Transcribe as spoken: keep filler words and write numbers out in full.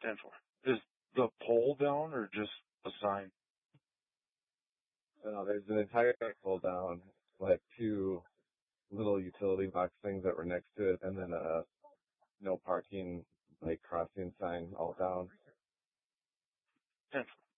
ten four. Is the pole down or just a sign? Uh, there's an entire pull down, like two little utility box things that were next to it, and then a no parking, like crossing sign all down. ten four.